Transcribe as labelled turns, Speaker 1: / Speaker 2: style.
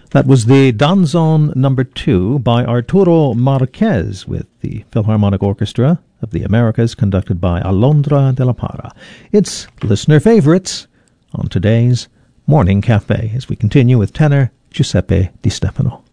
Speaker 1: That was the Danzón No. 2 by Arturo Marquez with the Philharmonic Orchestra of the Americas, conducted by Alondra de la Parra. It's listener favorites on today's Morning Cafe as we continue with tenor Giuseppe Di Stefano.